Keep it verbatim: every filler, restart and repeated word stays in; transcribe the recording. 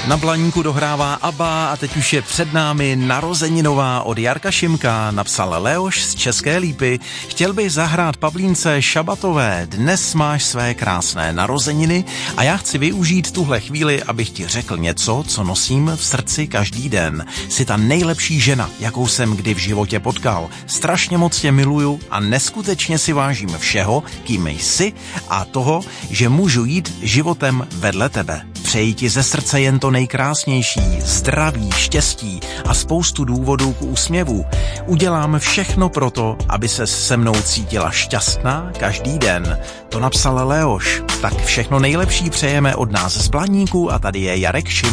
Na Blaníku dohrává ABBA a teď už je před námi narozeninová od Jarka Šimka, napsal Leoš z České Lípy. Chtěl bych zahrát Pavlínce Šabatové, dnes máš své krásné narozeniny a já chci využít tuhle chvíli, abych ti řekl něco, co nosím v srdci každý den. Jsi ta nejlepší žena, jakou jsem kdy v životě potkal. Strašně moc tě miluju a neskutečně si vážím všeho, kým jsi a toho, že můžu jít životem vedle tebe. Přeji ti ze srdce jen to nejkrásnější, zdraví, štěstí a spoustu důvodů k úsměvu. Udělám všechno proto, aby se se mnou cítila šťastná každý den. To napsal Leoš. Tak všechno nejlepší přejeme od nás z Blaníku a tady je Jarek Šim.